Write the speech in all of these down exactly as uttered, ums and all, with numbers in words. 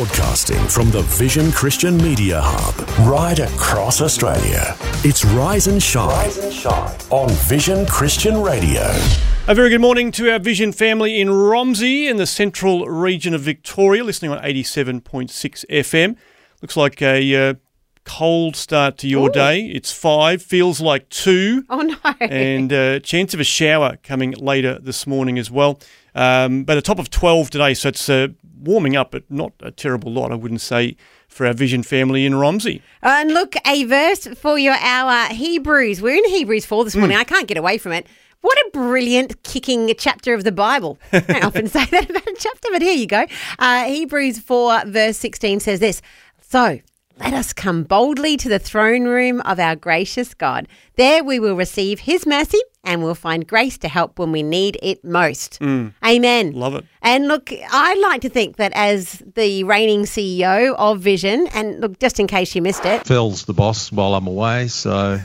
Broadcasting from the Vision Christian Media Hub, right across Australia. It's Rise and Shine, Rise and Shine on Vision Christian Radio. A very good morning to our Vision family in Romsey in the central region of Victoria, listening on eighty-seven point six F M. Looks like a uh, cold start to your Ooh. day. It's five, feels like two. Oh, no. And a uh, chance of a shower coming later this morning as well. Um, but a top of twelve today, so it's uh, warming up, but not a terrible lot, I wouldn't say, for our Vision family in Romsey. And look, a verse for your hour, Hebrews. We're in Hebrews four this morning. Mm. I can't get away from it. What a brilliant kicking chapter of the Bible. I often say that about a chapter, but here you go. Uh, Hebrews four verse sixteen says this, "So let us come boldly to the throne room of our gracious God. There we will receive his mercy and we'll find grace to help when we need it most." Mm. Amen. Love it. And look, I'd like to think that as the reigning C E O of Vision, and look, just in case you missed it, Phil's the boss while I'm away, so...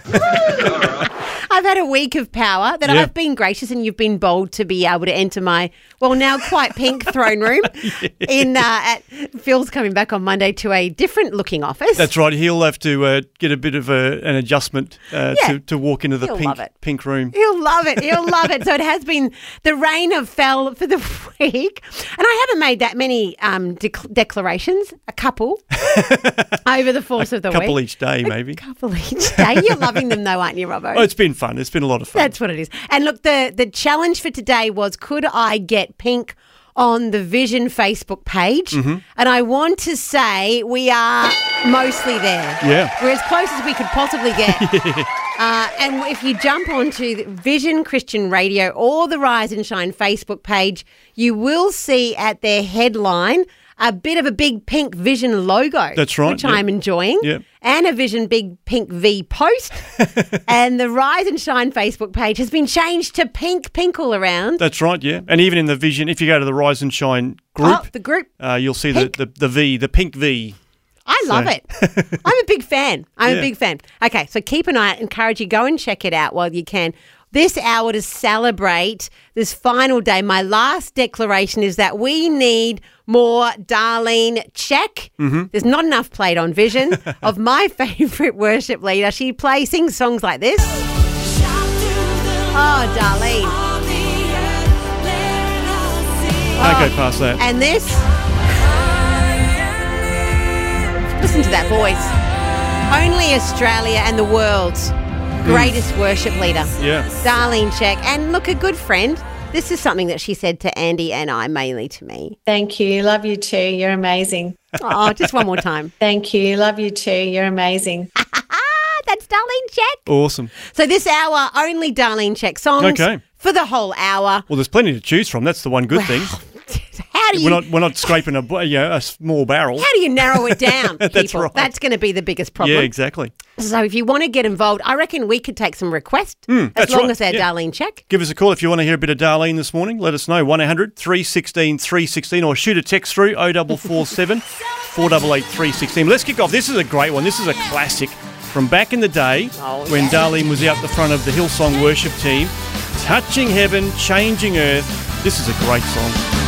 I've had a week of power that yeah. I've been gracious and you've been bold to be able to enter my, well, now quite pink throne room. yeah. In uh, at Phil's coming back on Monday to a different looking office. That's right. He'll have to uh, get a bit of a, an adjustment uh, yeah. to, to walk into the He'll pink love it. pink room. He'll love it. He'll love it. So it has been, the rain have fell for the week. And I haven't made that many um, de- declarations, a couple, over the course a of the week. A couple week. each day, maybe. A couple each day. You're loving them though, aren't you, Robbo? Oh, it's been fun. It's been a lot of fun. That's what it is. And look, the, the challenge for today was, could I get pink on the Vision Facebook page? Mm-hmm. And I want to say we are mostly there. Yeah. We're as close as we could possibly get. yeah. uh, and if you jump onto the Vision Christian Radio or the Rise and Shine Facebook page, you will see at their headline a bit of a big pink Vision logo. That's right. Which yep. I'm enjoying. Yep. And a Vision big pink V post. And the Rise and Shine Facebook page has been changed to pink, pink all around. That's right, yeah. And even in the Vision, if you go to the Rise and Shine group, Oh, the group. Uh, you'll see the, the, the V, the pink V. I So- love it. I'm a big fan. I'm Yeah. a big fan. Okay, so keep an eye out. Encourage you, go and check it out while you can. This hour to celebrate this final day, my last declaration is that we need more Darlene Check. Mm-hmm. There's not enough played on Vision of my favourite worship leader. She plays, sings songs like this. Oh, Darlene. Don't go past that. And this. Listen to that voice. Only Australia and the world's greatest worship leader. Yeah. Darlene Check. And look, a good friend. This is something that she said to Andy and I, mainly to me. Thank you. Love you too. You're amazing. Oh, just one more time. Thank you. Love you too. You're amazing. That's Darlene Check. Awesome. So this hour, only Darlene Check songs Okay. for the whole hour. Well, there's plenty to choose from. That's the one good thing. How do you... We're not we're not scraping a bu- you know, a small barrel. How do you narrow it down, people? That's right. That's going to be the biggest problem. Yeah, exactly. So if you want to get involved, I reckon we could take some requests Mm, as that's long right. as they're Yeah. Darlene Check. Give us a call if you want to hear a bit of Darlene this morning. Let us know, one eight hundred three one six three one six or shoot a text through oh four four seven, four eight eight, three one six. Let's kick off. This is a great one. This is a classic from back in the day Oh, when yeah. Darlene was out the front of the Hillsong worship team, touching heaven, changing earth. This is a great song.